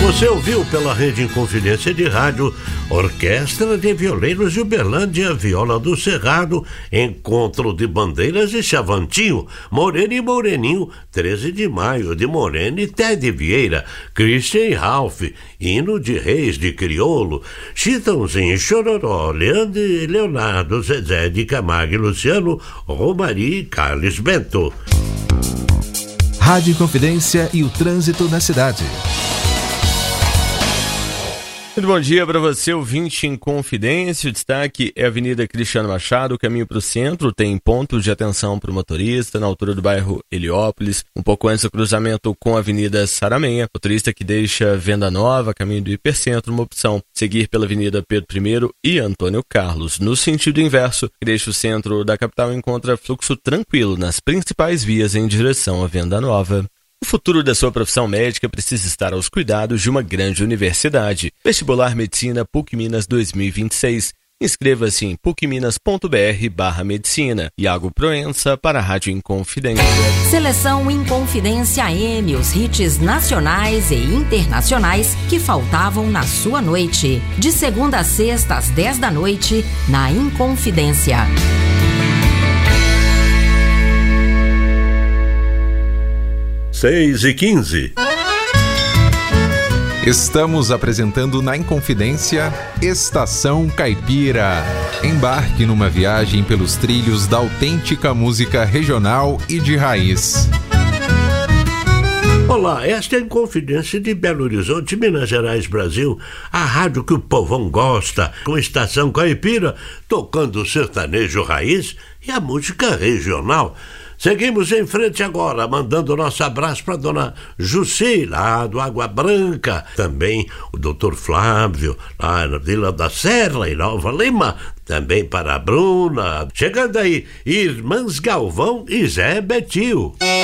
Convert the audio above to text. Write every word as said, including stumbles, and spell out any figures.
Você ouviu pela Rede Inconfidência de Rádio, Orquestra de Violeiros de Uberlândia, Viola do Cerrado, Encontro de Bandeiras e Chavantinho, Moreno e Moreninho, treze de maio, de Moreno e Ted Vieira, Christian e Ralph, Hino de Reis de Crioulo, Chitãozinho e Chororó, Leandro e Leonardo, Zezé de Camargo e Luciano, Romari e Carlos Bento. Rádio Inconfidência e o trânsito na cidade. Muito bom dia para você, ouvinte em Confidência. O destaque é a Avenida Cristiano Machado, caminho para o centro, tem pontos de atenção para o motorista, na altura do bairro Heliópolis, um pouco antes do cruzamento com a Avenida Saramenha. Motorista que deixa Venda Nova, caminho do Hipercentro, uma opção. Seguir pela Avenida Pedro I e Antônio Carlos. No sentido inverso, que deixa o centro da capital, encontra fluxo tranquilo nas principais vias em direção à Venda Nova. O futuro da sua profissão médica precisa estar aos cuidados de uma grande universidade. Vestibular Medicina PUC Minas dois mil e vinte e seis. Inscreva-se em pucminas.br barra medicina. Iago Proença para a Rádio Inconfidência. Seleção Inconfidência A M, os hits nacionais e internacionais que faltavam na sua noite. De segunda a sexta às dez da noite, na Inconfidência. seis e quinze. Estamos apresentando na Inconfidência Estação Caipira. Embarque numa viagem pelos trilhos da autêntica música regional e de raiz. Olá, esta é a Inconfidência de Belo Horizonte, Minas Gerais, Brasil, a rádio que o povão gosta, com Estação Caipira, tocando o sertanejo raiz e a música regional. Seguimos em frente agora, mandando nosso abraço para dona Jussi, lá do Água Branca. Também o doutor Flávio, lá na Vila da Serra, em Nova Lima. Também para a Bruna. Chegando aí, Irmãs Galvão e Zé Betil.